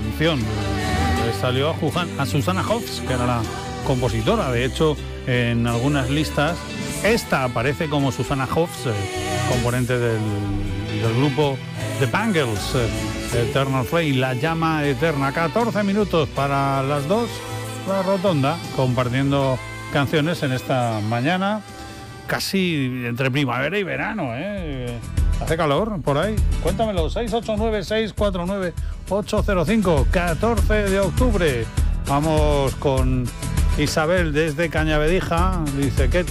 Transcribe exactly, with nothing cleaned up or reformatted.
canción. Le salió a, Juan, a Susana Hoffs, que era la compositora. De hecho, en algunas listas, esta aparece como Susana Hoffs, eh, componente del, del grupo The Bangles, eh, Eternal Flame, la llama eterna. catorce minutos para las dos, la rotonda, compartiendo canciones en esta mañana, casi entre primavera y verano, ¿eh? ¿Hace calor por ahí? Cuéntamelo, seis ocho nueve, seis cuatro nueve, ocho cero cinco, catorce de octubre. Vamos con Isabel desde Cañabedija. Dice, ¿qué tal?